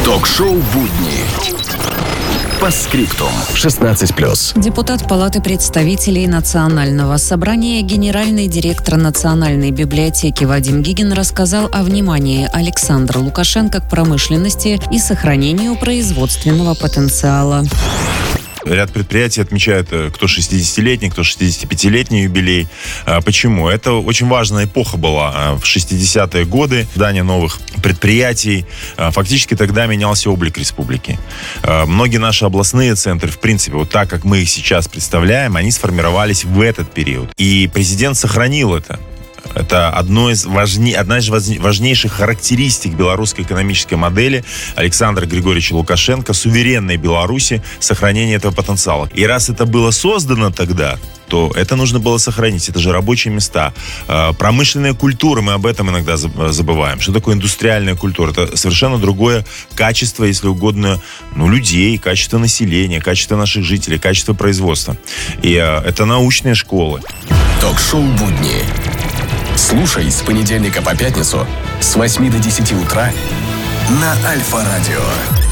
Ток-шоу «Будни». По скриптум. 16+. Депутат Палаты представителей Национального собрания, генеральный директор Национальной библиотеки Вадим Гигин рассказал о внимании Александра Лукашенко к промышленности и сохранению производственного потенциала. Ряд предприятий отмечают кто 60-летний, кто 65-летний юбилей. Почему? Это очень важная эпоха была в 60-е годы. Создание новых предприятий. Фактически тогда менялся облик республики. Многие наши областные центры, в принципе, вот так, как мы их сейчас представляем, они сформировались в этот период. И президент сохранил это. Это одна из важнейших характеристик белорусской экономической модели Александра Григорьевича Лукашенко, суверенной Беларуси, сохранение этого потенциала. И раз это было создано тогда, то это нужно было сохранить. Это же рабочие места. Промышленная культура, мы об этом иногда забываем. Что такое индустриальная культура? Это совершенно другое качество, если угодно, людей, качество населения, качество наших жителей, качество производства. И это научные школы. Ток-шоу «Будни». Слушай с понедельника по пятницу с 8 до 10 утра на Альфа-радио.